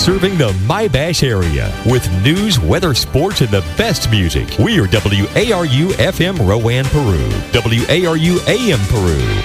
serving the My-Bash area with news, weather, sports, and the best music. We are WARU FM Rowan, Peru. WARU AM Peru.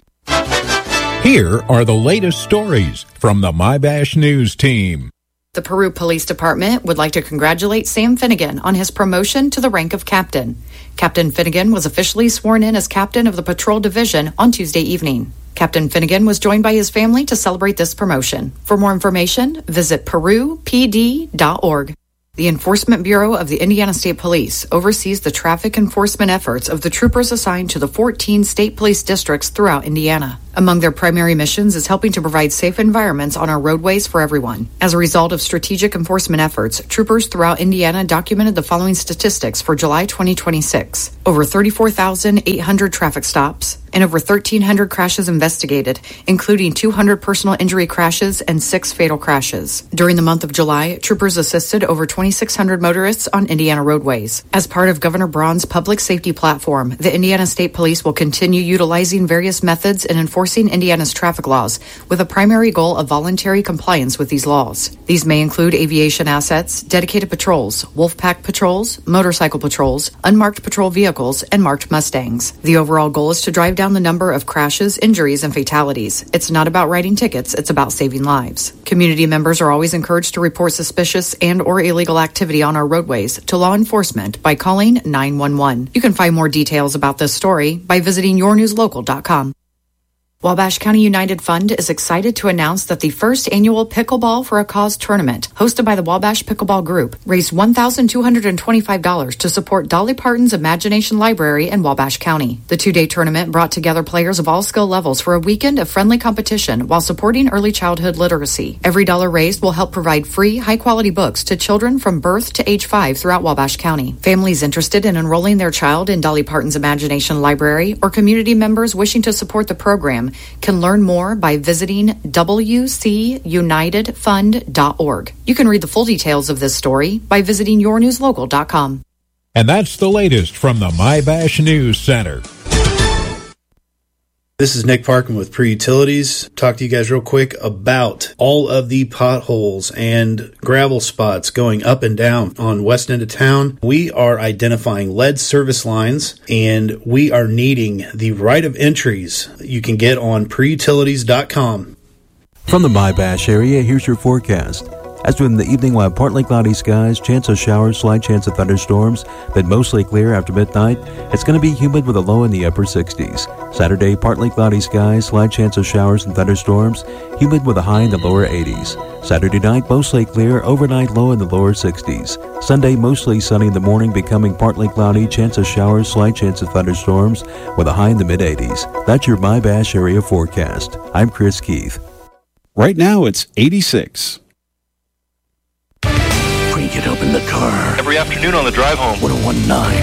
Here are the latest stories from the My-Bash News team. The Peru Police Department would like to congratulate Sam Finnegan on his promotion to the rank of captain. Captain Finnegan was officially sworn in as captain of the patrol division on Tuesday evening. Captain Finnegan was joined by his family to celebrate this promotion. For more information, visit perupd.org. The Enforcement Bureau of the Indiana State Police oversees the traffic enforcement efforts of the troopers assigned to the 14 state police districts throughout Indiana. Among their primary missions is helping to provide safe environments on our roadways for everyone. As a result of strategic enforcement efforts, troopers throughout Indiana documented the following statistics for July 2026. Over 34,800 traffic stops and over 1,300 crashes investigated, including 200 personal injury crashes and 6 fatal crashes. During the month of July, troopers assisted over 2,600 motorists on Indiana roadways. As part of Governor Braun's public safety platform, the Indiana State Police will continue utilizing various methods in enforcing Indiana's traffic laws with a primary goal of voluntary compliance with these laws. These may include aviation assets, dedicated patrols, Wolfpack patrols, motorcycle patrols, unmarked patrol vehicles, and marked Mustangs. The overall goal is to drive down the number of crashes, injuries, and fatalities. It's not about writing tickets, it's about saving lives. Community members are always encouraged to report suspicious and or illegal activity on our roadways to law enforcement by calling 911. You can find more details about this story by visiting yournewslocal.com. Wabash County United Fund is excited to announce that the first annual Pickleball for a Cause tournament, hosted by the Wabash Pickleball Group, raised $1,225 to support Dolly Parton's Imagination Library in Wabash County. The two-day tournament brought together players of all skill levels for a weekend of friendly competition while supporting early childhood literacy. Every dollar raised will help provide free, high-quality books to children from birth to age 5 throughout Wabash County. Families interested in enrolling their child in Dolly Parton's Imagination Library or community members wishing to support the program can learn more by visiting wcunitedfund.org. You can read the full details of this story by visiting yournewslocal.com. And that's the latest from the My-Bash News Center. This is Nick Parkin with Pre-Utilities. Talk to you guys real quick about all of the potholes and gravel spots going up and down on west end of town. We are identifying lead service lines, and we are needing the right of entries you can get on preutilities.com. From the My-Bash area, here's your forecast. As in the evening, we'll have partly cloudy skies, chance of showers, slight chance of thunderstorms, but mostly clear after midnight. It's going to be humid with a low in the upper 60s. Saturday, partly cloudy skies, slight chance of showers and thunderstorms, humid with a high in the lower 80s. Saturday night, mostly clear, overnight low in the lower 60s. Sunday, mostly sunny in the morning, becoming partly cloudy, chance of showers, slight chance of thunderstorms, with a high in the mid-80s. That's your My-Bash area forecast. I'm Chris Keith. Right now, it's 86. Crank it up in the car. Every afternoon on the drive home. 1019